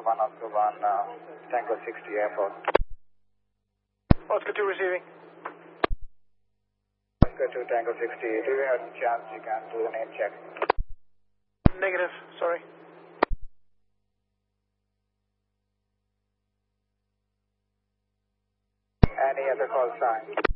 1 Oscar 1, Tango 60 Airport. Oscar 2 receiving. Oscar 2 Tango 60, do you have any chance you can do the name check? Negative, sorry. Any other call sign?